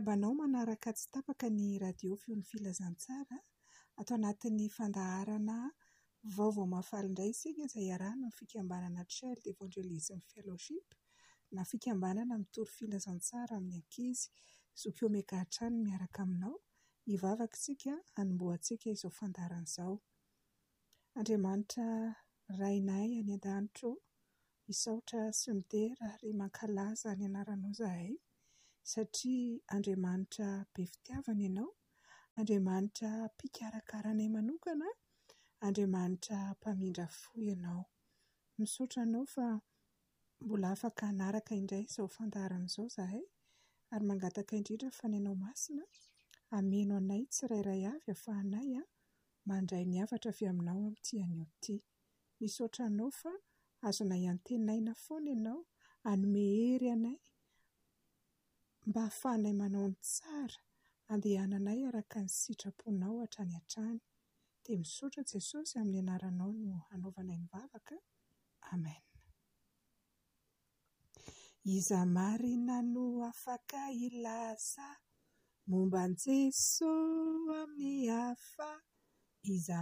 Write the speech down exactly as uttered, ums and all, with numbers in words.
tabanao manaraka tsy tapaka ny radio feo ny filazantsara ato anatin'ny fandaharana vaovao mafalindray isika izay iarahana ny fikambanana Child Evangelism Fellowship na fikambanana mitoro filazantsara amin'ny ankizy. Zokiomeka Megatrano miaraka aminao hivavaka isika hanombohantsika izao fandaharana izao. Andriamanitra rainay any an-danitro, misaotra sy midera ary mankalaza ny anaranao izahay satria Andriamanitra be fitiavana ianao, Andriamanitra mpikarakarana manokana, Andriamanitra mpamindra fo ianao. Misaotra anao fa mbola afaka hanaraka indray izao fandaharana izao izahay ary mangataka indrindra fa ny anao masina hameno anay tsirairay avy ahafahanay mandray ny havatra avy aminao amin'ity anio ity. Misaotra anao fa azonay antenaina foana ianao, hanome hery anay mba hahafahanay manao ny tsara, andehananay araka ny sitraponao hatrany hatrany. Dia misaotra Jesosy amin'ny anaranao no hanaovanay ny vavaka. Amen. Iza marina no afaka ilaza momban' Jesosy amin'ny hafa, iza